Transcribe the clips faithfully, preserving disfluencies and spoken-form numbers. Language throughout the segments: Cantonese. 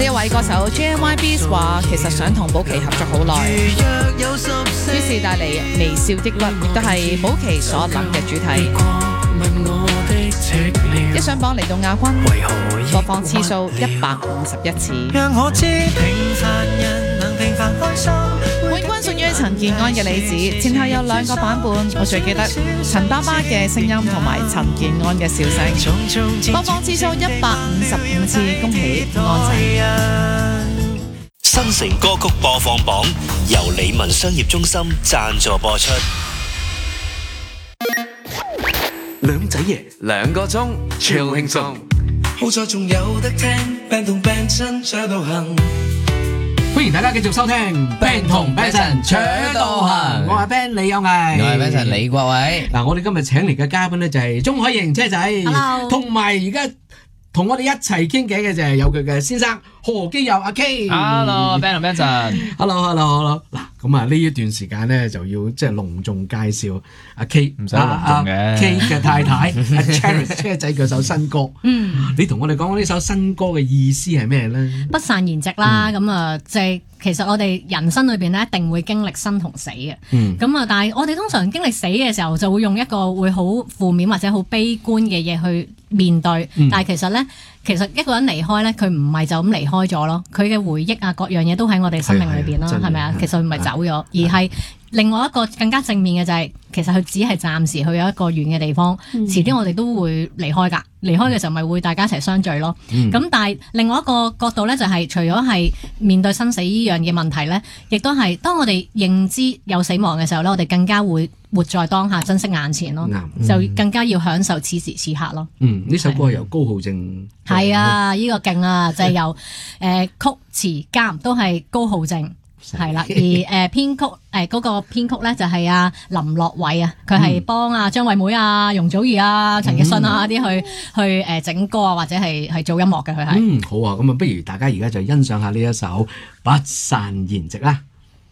呢一位歌手 J M Y Beast 話，其實想同保錡合作好耐，於是帶嚟微笑的率，亦都係保錡所諗嘅主題。一上榜嚟到亞軍，播放次數一百五十一次。讓我知平凡人能平凡開心。冠軍屬於陳健安嘅李子，前後有兩個版本，我最記得陳爸爸嘅聲音同埋陳健安嘅笑聲。播放次數一百五十五次，恭喜安仔。 新城歌曲播放榜由理文商業中心贊助播出。 兩仔爺兩個鐘超輕鬆，好在仲有得聽 Band 同 Band 親搶到行。 歡迎大家繼續收聽 Band 同 Band 親搶到行。我係 Band 李有毅， 我係 Band 陳李國偉。 嗱，我哋今日請嚟嘅嘉賓咧就係鐘海瑩車仔 ，Hello， 同埋而家同我哋一齊傾偈嘅就係有佢嘅先生何基佑阿 K。Hello，Band 同 Band 親。 Hello，Hello，Hello。嗱，咁啊呢一段時間咧就要即係隆重介紹阿 K， 唔使隆重嘅 K 嘅太太阿 Cherry 車仔佢首新歌。嗯，你同我哋講講呢首新歌嘅意思係咩咧？ 不散筵席啦，咁啊即係其實我哋人生裏邊咧一定會經歷生同死嘅。嗯，咁啊但係我哋通常經歷死嘅時候就會用一個會好負面或者好悲觀嘅嘢去面對，嗯、但係其實咧，其實一個人離開咧，佢唔係就咁離開咗咯，佢嘅回憶啊，各樣嘢都喺我哋生命裏邊啦，係咪啊？其實唔係走咗，而係另外一個更加正面嘅就係、是，其實佢只係暫時去咗一個遠嘅地方，嗯、遲啲我哋都會離開㗎。離開嘅時候咪會大家一齊相聚咯。咁、嗯、但係另外一個角度咧，就係、是、除咗係面對生死呢樣嘅問題咧，亦都係當我哋認知有死亡嘅時候咧，我哋更加會活在當下，珍惜眼前咯。嗯、就更加要享受此時此刻咯。嗯， 呢首歌係由高浩正係啊，呢、這個勁啊，就係、是、由誒、呃、曲詞監都係高浩正。係啦，而誒、呃、編曲誒嗰、呃那個編曲咧就係阿、啊、林樂偉啊，佢係幫阿張惠妹啊、容祖兒啊、陳奕迅啊啲去去誒整歌啊，或者係係做音樂嘅佢係。 嗯，好啊，咁啊，不如大家而家就欣賞下呢一首《不散筵席》啦。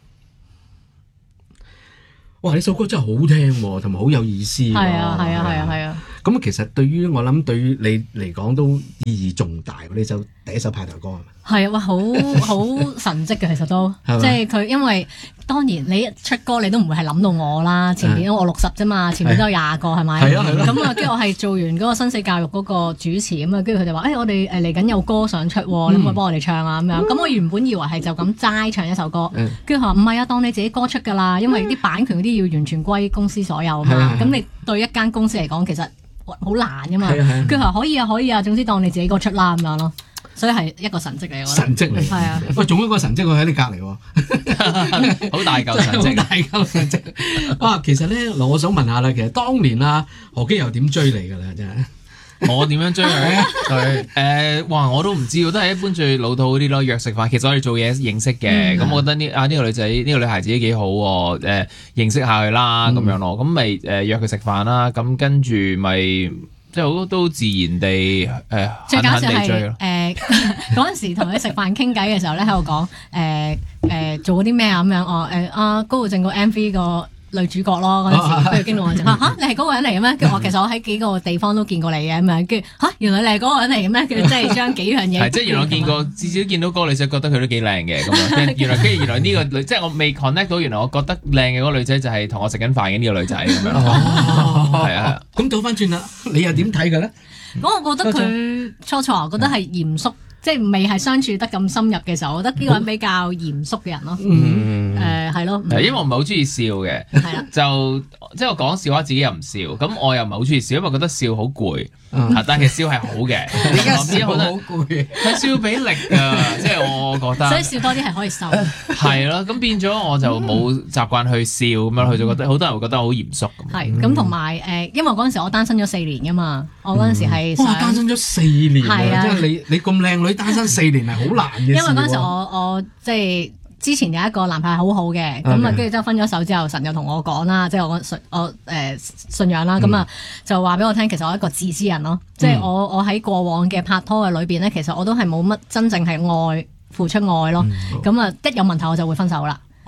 哇！呢首歌真係好聽喎，同埋好有意思。係啊，係啊，係啊，係啊。 咁啊，其實對於我諗，對於你嚟講都意義重大喎。呢首第一首派台歌係咪？ 係啊，哇，好好神蹟嘅，其實都即係佢，因為當然你一出歌你都唔會係諗到我啦。前邊我六十啫嘛，前邊都有廿個係咪？係啊，係咯。咁啊，跟住我係做完嗰個生死教育嗰個主持咁啊，跟住佢哋話：誒，我哋誒嚟緊有歌想出，你可唔可以幫我哋唱啊？咁樣。咁我原本以為係就咁齋唱一首歌，跟住佢話唔係啊，當你自己歌出㗎啦，因為啲版權嗰啲要完全歸公司所有嘛。咁你對一間公司嚟講，其實好難㗎嘛。跟住佢話可以啊，可以啊，總之當你自己歌出啦咁樣咯。所以係一個神蹟嚟， 神蹟嚟，係啊！喂，仲有一個神蹟，佢喺你隔離喎， 好大嚿神蹟， 好大嚿神蹟。哇！其實咧，嗱，我想問下啦，其實當年啊，何基佑點追你㗎啦？真係我點樣追佢？佢誒，哇！我都唔知喎，都係一般最老土嗰啲咯，約食飯。其實我哋做嘢認識嘅，咁、嗯、我覺得呢啊呢、呢個女仔呢、呢個女孩子幾好喎，誒、呃、認識下佢啦，咁、嗯、樣咯，咁咪誒約佢食飯啦，咁跟住咪。即係好都自然地誒， 最搞笑係誒嗰陣時同佢食飯傾偈嘅時候咧，喺度講誒誒做嗰啲咩啊咁樣哦誒阿高浩正個 M V 個女主角咯嗰陣時，跟住經過我就話嚇你係嗰個人嚟嘅咩？跟住我其實我喺幾個地方都見過你嘅咁樣，跟住嚇原來你係嗰個人嚟嘅咩？跟住即係將幾樣嘢係即係原來我見過至少見到嗰個女仔覺得佢都幾靚嘅咁樣，原來跟住原來呢個女即係我未 connect 到，原來我覺得靚嘅嗰個女仔就係同我食緊飯嘅呢個女仔咁樣，係啊， 咁倒翻轉啦，你又點睇嘅咧？ 咁我覺得佢初初我覺得係嚴肅。即係未係相處得咁深入嘅時候，我覺得呢個人比較嚴肅嘅人咯。嗯，誒係咯。 因為我唔係好中意笑嘅，係啦，就即係我講笑話自己又唔笑，咁我又唔係好中意笑，因為覺得笑好攰。但係笑係好嘅。 你而家笑好攰， 係笑俾力啊！即係我覺得。 所以笑多啲係可以瘦。 係咯，咁變咗我就冇習慣去笑咁樣，佢就覺得好多人會覺得好嚴肅咁。 係咁同埋誒，因為嗰陣時我單身咗四年㗎嘛，我嗰陣時係哇單身咗四年啊！即係你你咁靚女單身四年係好難嘅事。 因為嗰陣時我我即係之前有一個男朋友好好嘅，咁啊跟住之後分咗手之後，神就同我講啦，即係我信我誒信仰啦，咁啊就話俾我聽，其實我係一個自私人咯，即係我我喺過往嘅拍拖嘅裏邊咧，其實我都係冇乜真正係愛付出愛咯，咁啊一有問題我就會分手啦。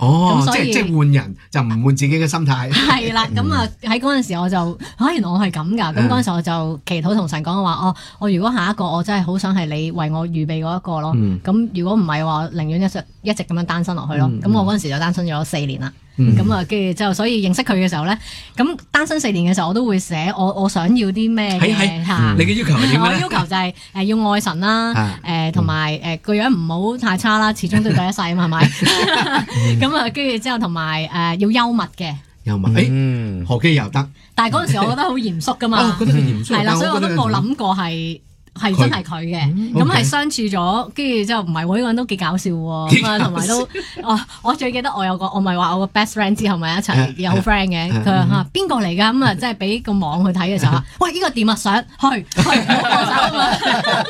哦， 咁所以即係即係換人就唔換自己嘅心態。 係啦，咁啊喺嗰陣時我就啊原來我係咁㗎，咁嗰陣時我就祈禱同神講話，哦，我如果下一個我真係好想係你為我預備嗰一個咯，咁如果唔係話，寧願一直一直咁樣單身落去咯。咁我嗰陣時就單身咗四年啦。咁啊，跟住之後，所以認識佢嘅時候咧，咁單身四年嘅時候，我都會寫我我想要啲咩嘅嚇。 你嘅要求係點咧？ 我要求就係誒要愛神啦，誒同埋誒個樣唔好太差啦，始終都要第一世啊嘛，係咪？咁啊，跟住之後同埋誒要幽默嘅。 幽默，誒何基又得。 但係嗰陣時我覺得好嚴肅噶嘛， 哦，覺得佢嚴肅， 係啦，所以我都冇諗過係。係真係佢嘅，咁係相處咗，跟住之後唔係喎，呢個人都幾搞笑喎，咁啊同埋都，哦，我最記得我有個，我咪話我個 best friend 之後咪一齊有好 friend 嘅，佢話嚇邊個嚟㗎？咁啊即係俾個網去睇嘅時候，喂呢個點啊相，去去幫手啊嘛。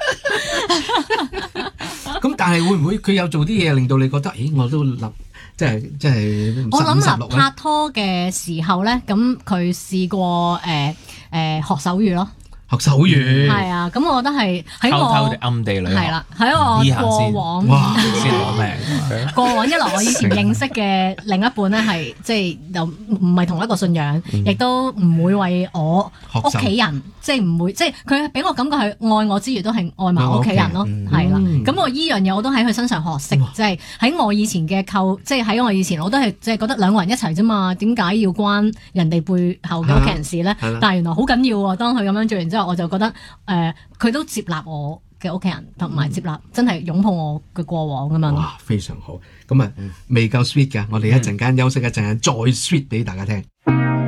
咁但係會唔會佢有做啲嘢令到你覺得，咦我都諗，即係即係我諗啦，拍拖嘅時候咧，咁佢試過誒誒學手語咯。 學手語係啊，咁我覺得係喺我偷偷地暗地裏係啦，喺我過往哇先攞命。 過往一來我以前認識嘅另一半咧係即係又唔係同一個信仰，亦都唔會為我屋企人，即係唔會即係佢俾我感覺係愛我之餘都係愛埋我屋企人咯，係啦。咁我依樣嘢我都喺佢身上學識，即係喺我以前嘅構，即係喺我以前我都係即係覺得兩個人一齊啫嘛，點解要關人哋背後嘅屋企人事咧？但係原來好緊要喎，當佢咁樣做完之後，我就覺得誒，佢、呃、都接納我嘅屋企人，同埋接納真係擁抱我嘅過往咁樣。 哇，非常好！咁啊，未夠 sweet 㗎，我哋一陣間休息一陣間再 sweet 俾大家聽。